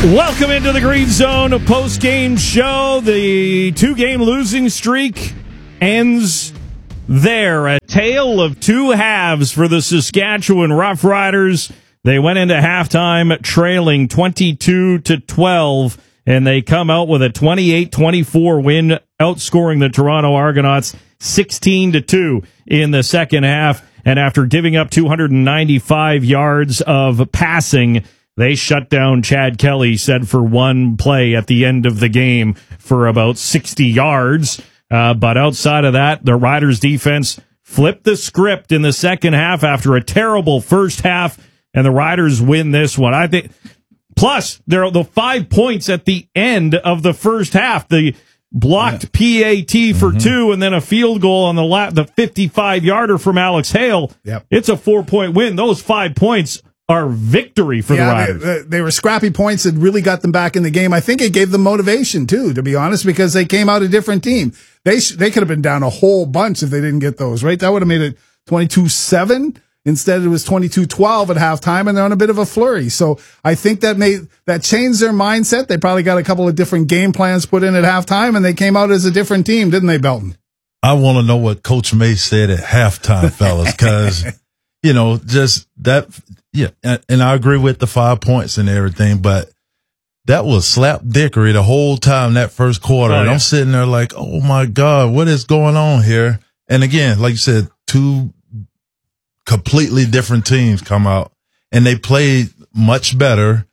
Welcome into the Green Zone post-game show. The two-game losing streak ends there. A tale of two halves for the Saskatchewan Roughriders. They went into halftime trailing 22-12, and they come out with a 28-24 win, outscoring the Toronto Argonauts 16-2 in the second half. And after giving up 295 yards of passing, they shut down Chad Kelly, said for one play at the end of the game for about 60 yards. But outside of that, the Riders defense flipped the script in the second half after a terrible first half, and the Riders win this one. I think. Plus, there are the 5 points at the end of the first half. The blocked PAT for two, and then a field goal on the 55-yarder from Alex Hale. Yep. It's a 4-point win. Those 5 points are victory for the Riders. They were scrappy points that really got them back in the game. I think it gave them motivation, too, to be honest, because they came out a different team. They could have been down a whole bunch if they didn't get those, right? That would have made it 22-7. Instead, it was 22-12 at halftime, and they're on a bit of a flurry. So I think that changed their mindset. They probably got a couple of different game plans put in at halftime, and they came out as a different team, didn't they, Belton? I want to know what Coach May said at halftime, fellas, because, just that, and I agree with the 5 points and everything, but that was slapdickery the whole time that first quarter. And I'm sitting there like, oh, my God, what is going on here? And again, like you said, two completely different teams come out, and they played much better.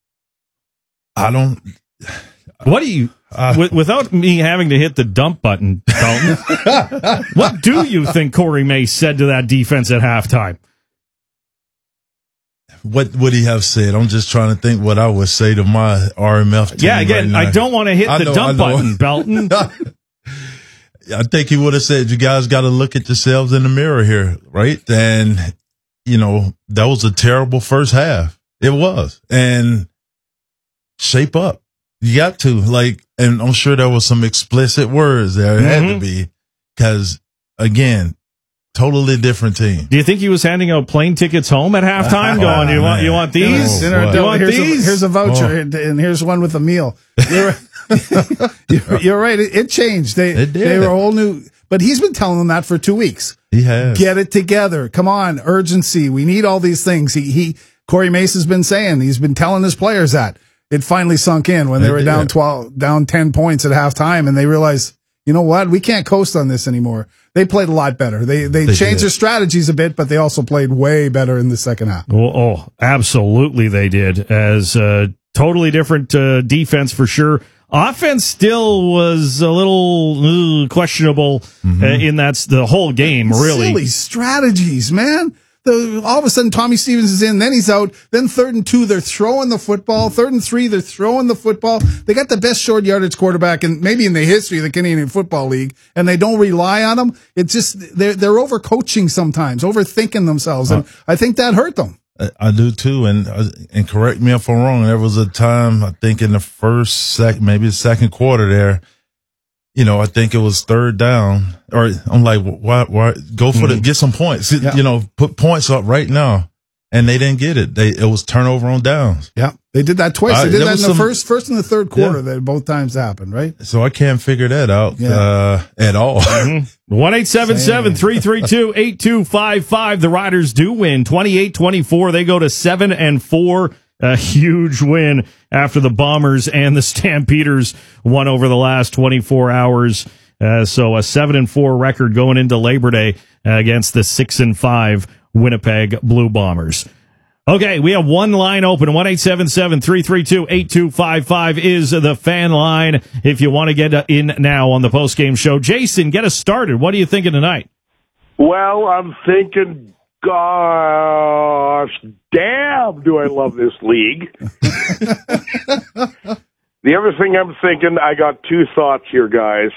What do you, without me having to hit the dump button, Dalton, what do you think Corey May said to that defense at halftime? What would he have said? I'm just trying to think what I would say to my RMF team. Yeah, again, right now. I don't want to hit the dump button, Belton. I think he would have said, you guys got to look at yourselves in the mirror here, right? And, that was a terrible first half. It was. And shape up. You got to, and I'm sure there was some explicit words there. It had to be, because, again, totally different team. Do you think he was handing out plane tickets home at halftime? Going, you want these? You want these? Here's a voucher, and here's one with a meal. You're right. It changed. They were all new. But he's been telling them that for 2 weeks. He has. Get it together. Come on, urgency. We need all these things. Corey Mace has been saying, he's been telling his players that. It finally sunk in when they were down 10 points at halftime, and they realized, you know what? We can't coast on this anymore. They played a lot better. They changed their strategies a bit, but they also played way better in the second half. Oh, absolutely they did. As totally different defense for sure. Offense still was a little questionable in the whole game, really. Silly strategies, man. All of a sudden, Tommy Stevens is in, then he's out. Then 3rd and 2, they're throwing the football. 3rd and 3, they're throwing the football. They got the best short yardage quarterback maybe in the history of the Canadian Football League, and they don't rely on him. It's just they're overcoaching sometimes, overthinking themselves, and I think that hurt them. I do too, and correct me if I'm wrong. There was a time, I think in the maybe the second quarter there, I think it was 3rd down, or I'm like, why go for get some points, put points up right now, and they didn't get it. It was turnover on downs. Yeah, they did that twice. They did that in the first and the third quarter. Yeah. That both times happened, right? So I can't figure that out at all. 1-877-332-8255. The Riders do win 28-24. They go to 7-4. A huge win after the Bombers and the Stampeders won over the last 24 hours. So a 7-4 record going into Labor Day against the 6-5 Winnipeg Blue Bombers. Okay, we have one line open. 1-877-332-8255 is the fan line if you want to get in now on the postgame show. Jason, get us started. What are you thinking tonight? Well, I'm thinking, gosh, damn, do I love this league. The other thing I'm thinking, I got two thoughts here, guys.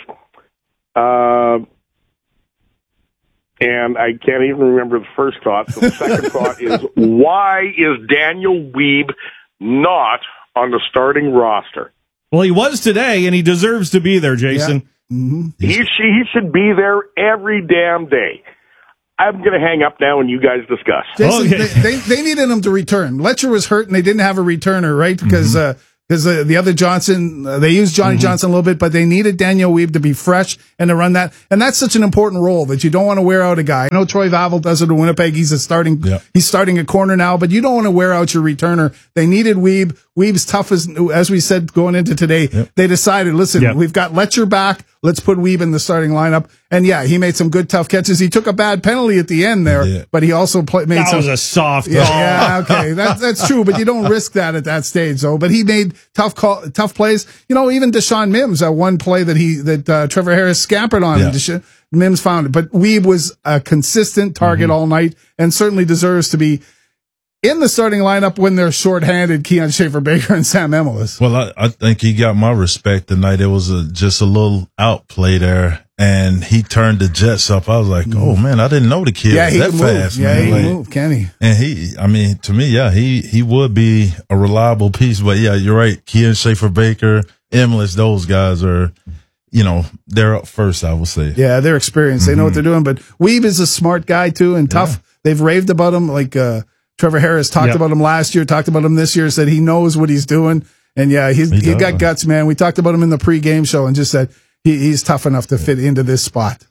And I can't even remember the first thought. So the second thought is, why is Daniel Weeb not on the starting roster? Well, he was today, and he deserves to be there, Jason. Yeah. Mm-hmm. He should be there every damn day. I'm going to hang up now and you guys discuss. Jason, they needed him to return. Letcher was hurt, and they didn't have a returner, right? Because because the other Johnson, they used Johnny Johnson a little bit, but they needed Daniel Weeb to be fresh and to run that. And that's such an important role that you don't want to wear out a guy. I know Troy Vavel does it in Winnipeg. He's starting a corner now, but you don't want to wear out your returner. They needed Weeb. Weeb's tough as we said going into today. They decided, listen, we've got Letcher back. Let's put Weeb in the starting lineup. And yeah, he made some good tough catches. He took a bad penalty at the end there, but he also made that was a soft call. Yeah, okay, that's true, but you don't risk that at that stage, though. But he made tough plays. You know, even Deshaun Mims, that one play that Trevor Harris scampered on him, Mims found it. But Weeb was a consistent target all night, and certainly deserves to be in the starting lineup when they're shorthanded, Keon Schaefer-Baker and Sam Emelis. Well, I think he got my respect tonight. It was just a little outplay there, and he turned the Jets up. I was like, oh, man, I didn't know the kid was that fast. Yeah, man. he can move, can he? And to me, he would be a reliable piece. But, yeah, you're right. Keon Schaefer-Baker, Emelis, those guys are, they're up first, I would say. Yeah, they're experienced. They know what they're doing. But Weeb is a smart guy, too, and tough. Yeah. They've raved about him, like Trevor Harris talked about him last year, talked about him this year, said he knows what he's doing. And yeah, he's got guts, man. We talked about him in the pregame show and just said he's tough enough to fit into this spot.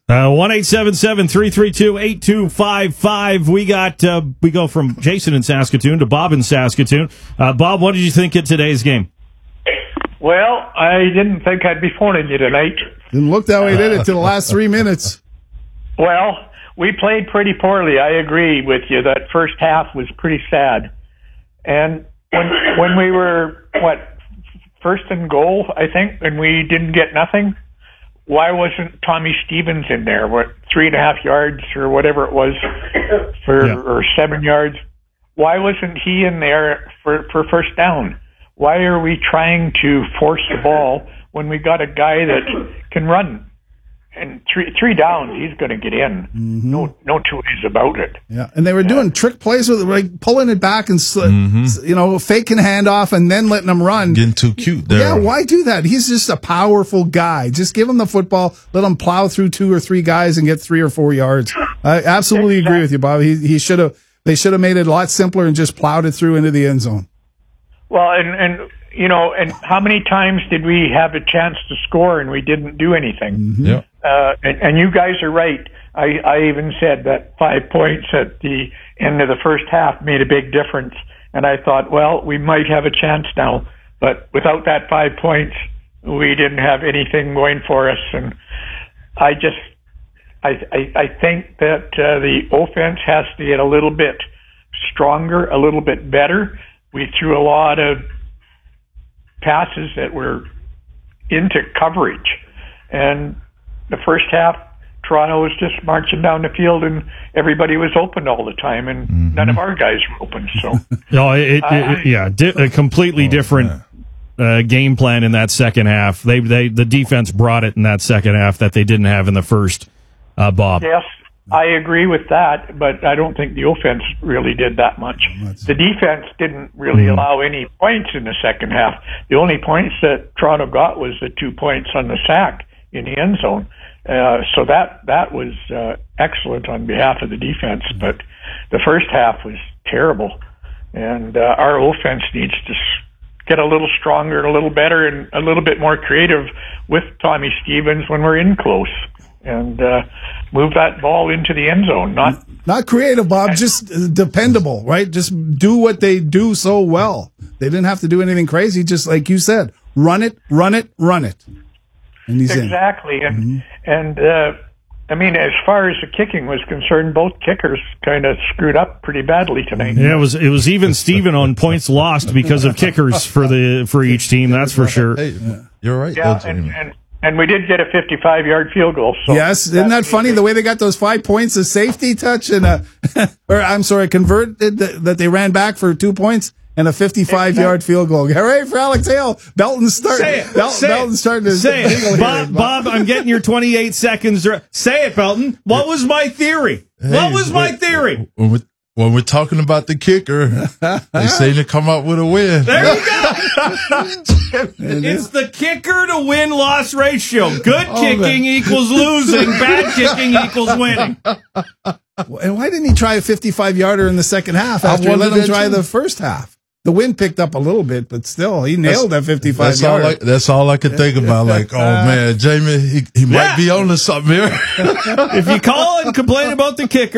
1-877-332-8255. We go from Jason in Saskatoon to Bob in Saskatoon. Bob, what did you think of today's game? Well, I didn't think I'd be phoning you tonight. Didn't look that way, did it, till the last 3 minutes? Well, we played pretty poorly. I agree with you. That first half was pretty sad. And when we were, first and goal, I think, and we didn't get nothing, why wasn't Tommy Stevens in there? 3.5 yards or whatever it was, or 7 yards? Why wasn't he in there for first down? Why are we trying to force the ball when we got a guy that can run? And three downs, he's going to get in. No two ways about it. Yeah, and they were doing trick plays with like pulling it back and faking handoff and then letting him run. Getting too cute there. Yeah, why do that? He's just a powerful guy. Just give him the football, let him plow through 2 or 3 guys and get 3 or 4 yards. I absolutely agree with you, Bob. They should have made it a lot simpler and just plowed it through into the end zone. Well, and how many times did we have a chance to score and we didn't do anything? Yeah. And you guys are right. I even said that 5 points at the end of the first half made a big difference. And I thought, well, we might have a chance now. But without that 5 points, we didn't have anything going for us. And I think that the offense has to get a little bit stronger, a little bit better. We threw a lot of passes that were into coverage. And the first half, Toronto was just marching down the field and everybody was open all the time and none of our guys were open. So, a completely different game plan in that second half. The defense brought it in that second half that they didn't have in the first, Bob. Yes, I agree with that, but I don't think the offense really did that much. The defense didn't really allow any points in the second half. The only points that Toronto got was the 2 points on the sack in the end zone. So that was excellent on behalf of the defense, but the first half was terrible. And our offense needs to get a little stronger, a little better, and a little bit more creative with Tommy Stevens when we're in close. And move that ball into the end zone. Not creative, Bob, just dependable, right? Just do what they do so well. They didn't have to do anything crazy, just like you said. Run it. And he's exactly. in. And I mean, as far as the kicking was concerned, both kickers kind of screwed up pretty badly tonight. Yeah, it was even Steven on points lost because of kickers for each team, that's for sure. Hey, you're right. Yeah, and we did get a 55-yard field goal. So yes, isn't that funny the way they got those 5 points, a safety touch and converted that they ran back for 2 points and a 55-yard field goal. Hooray for Alex Hale! Belton's starting to say it. Bob, I'm getting your 28 seconds. Say it, Belton. What was my theory? When we're talking about the kicker, they say to come up with a win. There you go. It's the kicker to win-loss ratio. Good kicking equals losing. Bad kicking equals winning. And why didn't he try a 55-yarder in the second half after he let him try the first half? The wind picked up a little bit, but still, he nailed that 55 yards. That's all I could think about. Like, oh man, Jamie, he might be on to something here. If you call and complain about the kicker,